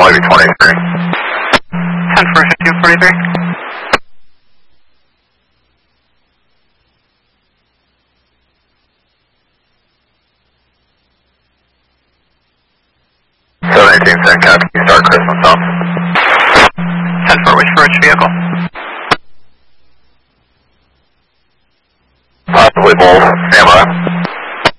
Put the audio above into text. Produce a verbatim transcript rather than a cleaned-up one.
probably be twenty-three. ten four fifteen forty-three. seven eighteen, send Cap, can you start Christmas off? ten four, which for which vehicle? Possibly both.